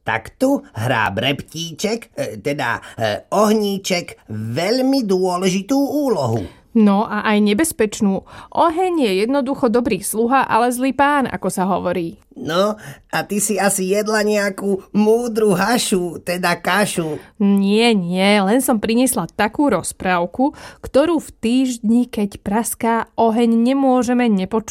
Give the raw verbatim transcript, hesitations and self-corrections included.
tak tu hrá breptíček, teda ohníček, veľmi dôležitú úlohu. No a aj nebezpečnú. Oheň je jednoducho dobrý sluha, ale zlý pán, ako sa hovorí. No, a ty si asi jedla nejakú múdru hašu, teda kašu. Nie, nie, len som priniesla takú rozprávku, ktorú v týždni, keď praská oheň, nemôžeme nepočuť.